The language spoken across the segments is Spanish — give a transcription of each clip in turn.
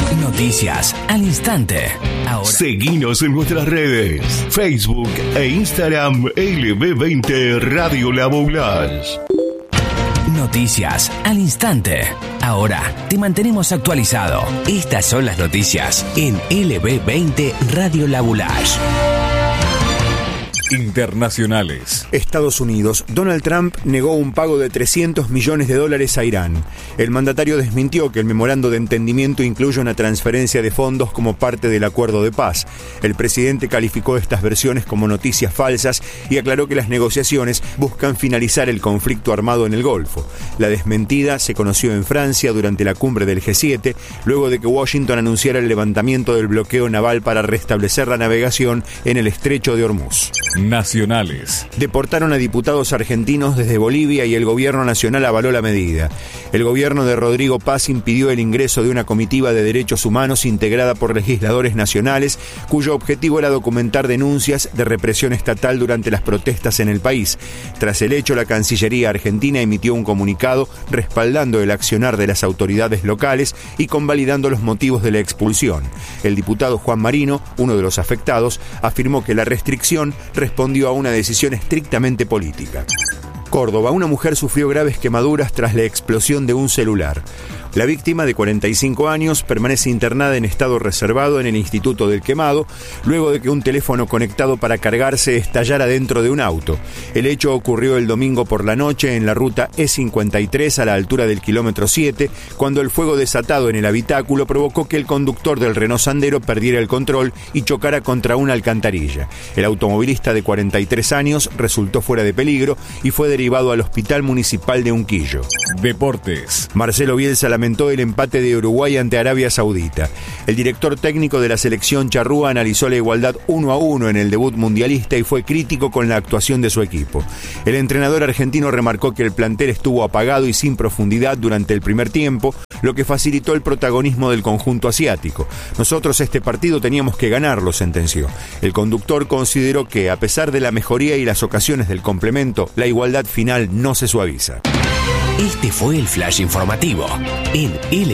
Noticias al instante. Ahora. Seguinos en nuestras redes, Facebook e Instagram, LB20 Radio La Boulage. Noticias al instante. Ahora te mantenemos actualizado. Estas son las noticias en LB20 Radio La Boulage. Internacionales. Estados Unidos. Donald Trump negó un pago de $300 millones a Irán. El mandatario desmintió que el memorando de entendimiento incluye una transferencia de fondos como parte del acuerdo de paz. El presidente calificó estas versiones como noticias falsas y aclaró que las negociaciones buscan finalizar el conflicto armado en el Golfo. La desmentida se conoció en Francia durante la cumbre del G7, luego de que Washington anunciara el levantamiento del bloqueo naval para restablecer la navegación en el estrecho de Hormuz. Nacionales. Deportaron a diputados argentinos desde Bolivia y el gobierno nacional avaló la medida. El gobierno de Rodrigo Paz impidió el ingreso de una comitiva de derechos humanos integrada por legisladores nacionales, cuyo objetivo era documentar denuncias de represión estatal durante las protestas en el país. Tras el hecho, la Cancillería argentina emitió un comunicado respaldando el accionar de las autoridades locales y convalidando los motivos de la expulsión. El diputado Juan Marino, uno de los afectados, afirmó que la restricción respondió a una decisión estrictamente política. Córdoba, una mujer sufrió graves quemaduras tras la explosión de un celular. La víctima, de 45 años, permanece internada en estado reservado en el Instituto del Quemado, luego de que un teléfono conectado para cargarse estallara dentro de un auto. El hecho ocurrió el domingo por la noche en la ruta E53 a la altura del kilómetro 7, cuando el fuego desatado en el habitáculo provocó que el conductor del Renault Sandero perdiera el control y chocara contra una alcantarilla. El automovilista de 43 años resultó fuera de peligro y fue derivado al Hospital Municipal de Unquillo. Deportes. Marcelo Bielsa lamentó el empate de Uruguay ante Arabia Saudita. El director técnico de la selección charrúa analizó la igualdad 1-1 en el debut mundialista y fue crítico con la actuación de su equipo. El entrenador argentino remarcó que el plantel estuvo apagado y sin profundidad durante el primer tiempo, lo que facilitó el protagonismo del conjunto asiático. Nosotros este partido teníamos que ganarlo, sentenció. El conductor consideró que, a pesar de la mejoría y las ocasiones del complemento, la igualdad final no se suaviza. Este fue el flash informativo en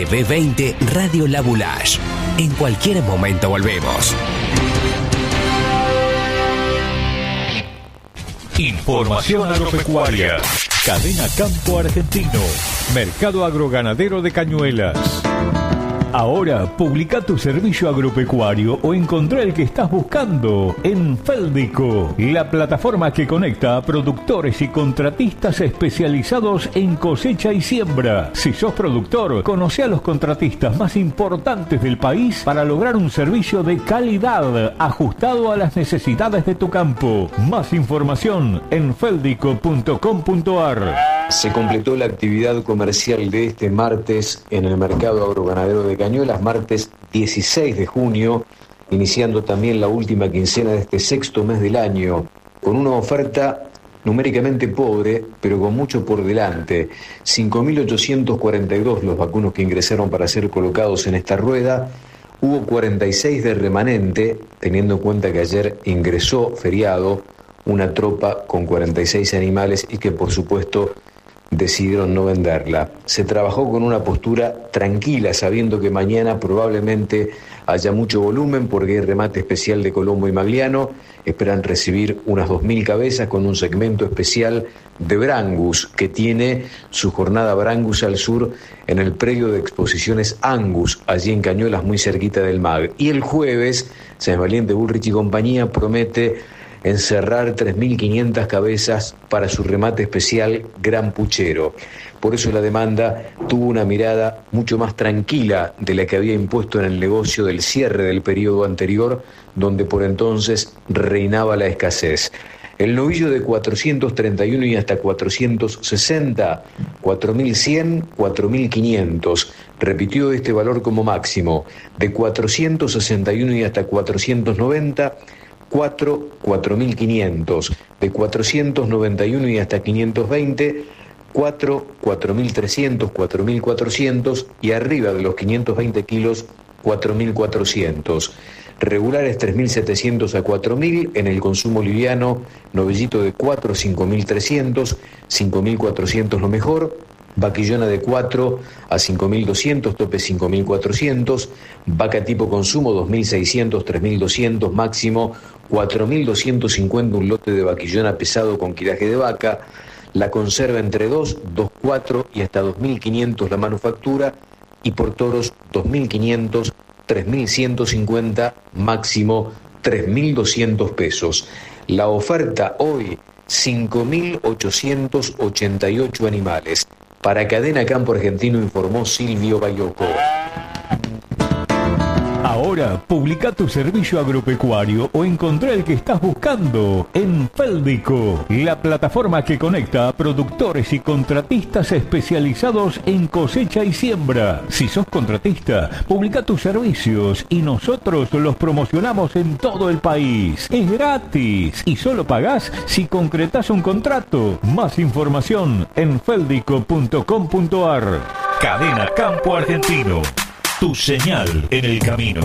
LB20 Radio La Boulage. En cualquier momento volvemos. Información agropecuaria. Cadena Campo Argentino. Mercado agroganadero de Cañuelas. Ahora, publica tu servicio agropecuario o encontrá el que estás buscando en Féldico, la plataforma que conecta a productores y contratistas especializados en cosecha y siembra. Si sos productor, conoce a los contratistas más importantes del país para lograr un servicio de calidad ajustado a las necesidades de tu campo. Más información en feldico.com.ar. Se completó la actividad comercial de este martes en el mercado agroganadero de Cañuelas, martes 16 de junio, iniciando también la última quincena de este sexto mes del año, con una oferta numéricamente pobre, pero con mucho por delante. 5.842 los vacunos que ingresaron para ser colocados en esta rueda. Hubo 46 de remanente, teniendo en cuenta que ayer ingresó feriado una tropa con 46 animales y que por supuesto decidieron no venderla. Se trabajó con una postura tranquila, sabiendo que mañana probablemente haya mucho volumen porque hay remate especial de Colombo y Magliano. Esperan recibir unas 2.000 cabezas con un segmento especial de Brangus, que tiene su jornada Brangus al sur en el predio de exposiciones Angus, allí en Cañuelas, muy cerquita del MAG. Y el jueves, San Valiente Bullrich y compañía promete encerrar 3.500 cabezas para su remate especial Gran Puchero. Por eso la demanda tuvo una mirada mucho más tranquila de la que había impuesto en el negocio del cierre del periodo anterior, donde por entonces reinaba la escasez. El novillo de 431 y hasta 460, 4.100, 4.500. Repitió este valor como máximo. De 461 y hasta 490, 4.500, de 491 y hasta 520, 4.300, 4.400 y arriba de los 520 kilos, 4.400. Regulares 3.700 a 4.000, en el consumo liviano, novillito de 4 a 5.300, 5.400 lo mejor, vaquillona de 4 a 5.200, tope 5.400, vaca tipo consumo 2.600, 3.200, máximo 4.250 un lote de vaquillona pesado con quiraje de vaca, la conserva entre 2, 2.4 y hasta 2.500 la manufactura, y por toros 2.500, 3.150, máximo 3.200 pesos. La oferta hoy, 5.888 animales. Para Cadena Campo Argentino informó Silvio Bayoco. Ahora, publica tu servicio agropecuario o encontrá el que estás buscando en Féldico, la plataforma que conecta a productores y contratistas especializados en cosecha y siembra. Si sos contratista, publica tus servicios y nosotros los promocionamos en todo el país. Es gratis y solo pagás si concretás un contrato. Más información en feldico.com.ar. Cadena Campo Argentino. Tu señal en el camino.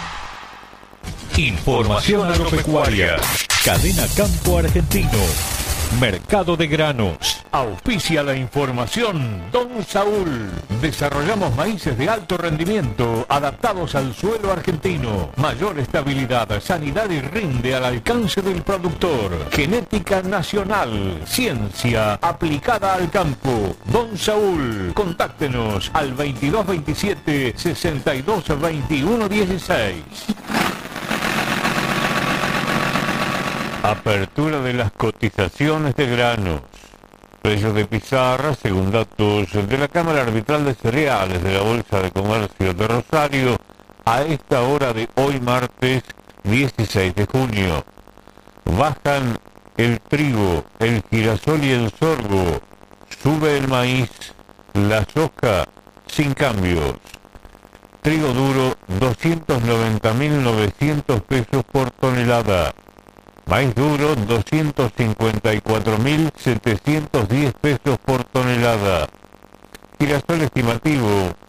Información agropecuaria. Cadena Campo Argentino. Mercado de granos. Auspicia la información Don Saúl. Desarrollamos maíces de alto rendimiento adaptados al suelo argentino. Mayor estabilidad, sanidad y rinde al alcance del productor. Genética nacional. Ciencia aplicada al campo. Don Saúl. Contáctenos al 2227 62 21 16. Apertura de las cotizaciones de granos. Precios de pizarra, según datos de la Cámara Arbitral de Cereales de la Bolsa de Comercio de Rosario, a esta hora de hoy martes 16 de junio. Bajan el trigo, el girasol y el sorgo. Sube el maíz, la soja sin cambios. Trigo duro, 290.900 pesos por tonelada. Maíz duro, 254.710 pesos por tonelada. Girasol estimativo,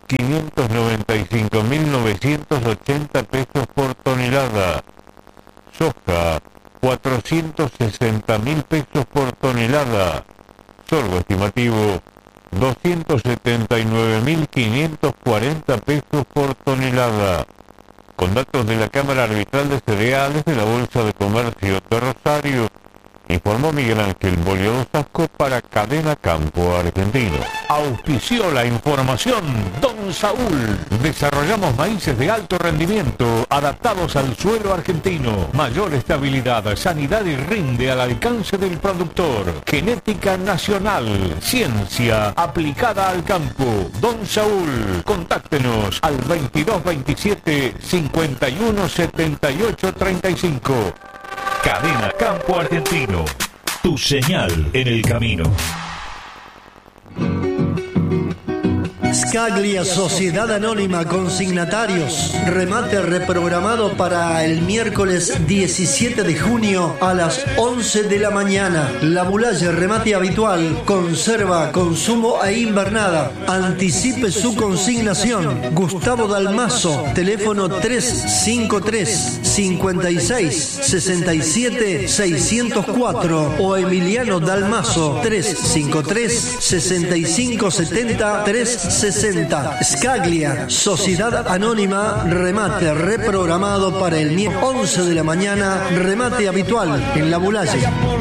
595.980 pesos por tonelada. Soja, 460.000 pesos por tonelada. Sorgo estimativo, 279.540 pesos por tonelada. Con datos de la Cámara Arbitral de Cereales de la Bolsa de Comercio de Rosario, informó Miguel Ángel Bolio Sasco para Cadena Campo Argentino. Auspició la información Don Saúl. Desarrollamos maíces de alto rendimiento adaptados al suelo argentino. Mayor estabilidad, sanidad y rinde al alcance del productor. Genética nacional. Ciencia aplicada al campo. Don Saúl. Contáctenos al 2227 51 78 35. Cadena Campo Argentino. Tu señal en el camino. Scaglia Sociedad Anónima Consignatarios. Remate reprogramado para el miércoles 17 de junio a las 11 de la mañana. La Bulaye, remate habitual, conserva, consumo e invernada. Anticipe su consignación. Gustavo Dalmazo, teléfono 353 56 67 604 o Emiliano Dalmazo 353 65 70 360. Scaglia, Sociedad Anónima, remate reprogramado para el miércoles 11 de la mañana, remate habitual en la Bulaye.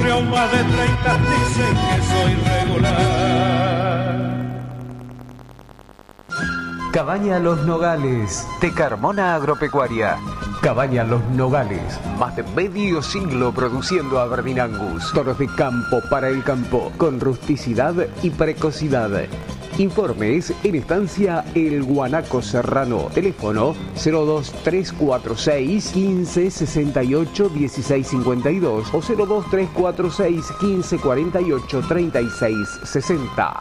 Cabaña Los Nogales, de Carmona Agropecuaria. Cabaña Los Nogales, más de medio siglo produciendo Aberdeen Angus. Toros de campo para el campo, con rusticidad y precocidad. Informes en estancia El Guanaco Serrano. Teléfono 02346 15 68 16 52 o 02346 15 48 36 60.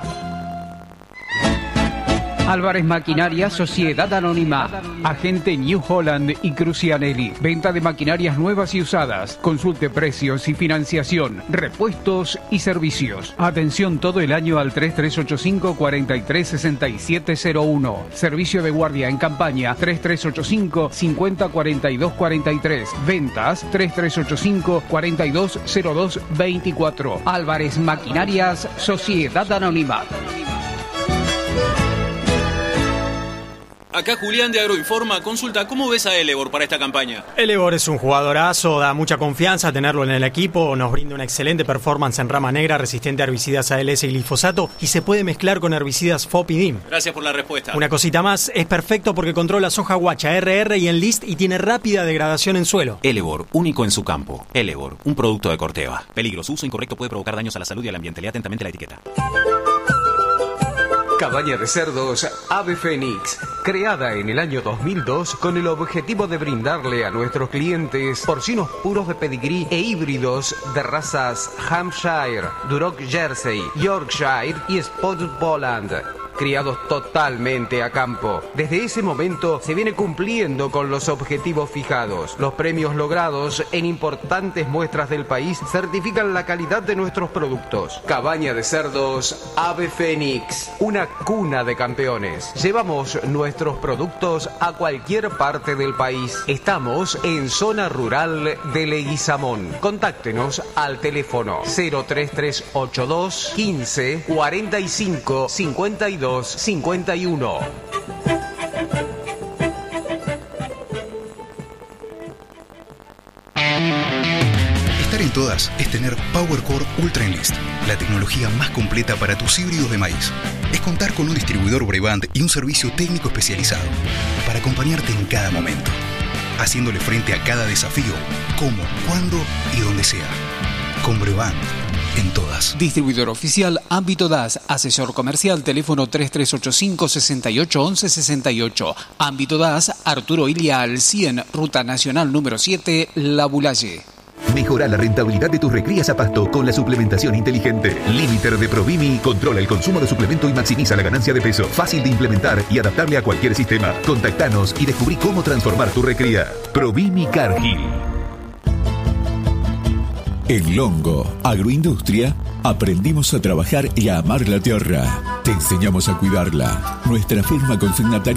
Álvarez Maquinaria, Sociedad Anónima, agente New Holland y Crucianelli. Venta de maquinarias nuevas y usadas. Consulte precios y financiación, repuestos y servicios. Atención todo el año al 3385 436701. Servicio de guardia en campaña 3385 50 42 43. Ventas 3385 4202 24. Álvarez Maquinarias, Sociedad Anónima. Acá Julián de Agroinforma consulta, ¿cómo ves a Elevor para esta campaña? Elevor es un jugadorazo, da mucha confianza tenerlo en el equipo, nos brinda una excelente performance en rama negra, resistente a herbicidas ALS y glifosato, y se puede mezclar con herbicidas FOP y DIM. Gracias por la respuesta. Una cosita más, es perfecto porque controla soja guacha, RR y Enlist y tiene rápida degradación en suelo. Elevor, único en su campo. Elevor, un producto de Corteva. Peligro, su uso incorrecto puede provocar daños a la salud y al ambiente. Lea atentamente la etiqueta. Cabaña de cerdos Ave Fénix, creada en el año 2002 con el objetivo de brindarle a nuestros clientes porcinos puros de pedigrí e híbridos de razas Hampshire, Duroc Jersey, Yorkshire y Spotted Poland, criados totalmente a campo. Desde ese momento se viene cumpliendo con los objetivos fijados. Los premios logrados en importantes muestras del país certifican la calidad de nuestros productos. Cabaña de cerdos Ave Fénix, una cuna de campeones. Llevamos nuestros productos a cualquier parte del país. Estamos en zona rural de Leguizamón. Contáctenos al teléfono 03382 15 45 52 51. Estar en todas es tener PowerCore Ultra Enlist, la tecnología más completa para tus híbridos de maíz. Es contar con un distribuidor Brevant y un servicio técnico especializado para acompañarte en cada momento, haciéndole frente a cada desafío, como, cuándo y donde sea. Con Brevant, en todas. Distribuidor oficial Ámbito DAS, asesor comercial, teléfono 3385 68 11 68. Ámbito DAS, Arturo Ilia al 100, Ruta Nacional número 7, La Bulaye. Mejora la rentabilidad de tus recrías a pasto con la suplementación inteligente. Limiter de Provimi controla el consumo de suplemento y maximiza la ganancia de peso. Fácil de implementar y adaptable a cualquier sistema. Contactanos y descubrí cómo transformar tu recría. Provimi Cargill. En Longo Agroindustria aprendimos a trabajar y a amar la tierra. Te enseñamos a cuidarla. Nuestra firma consignataria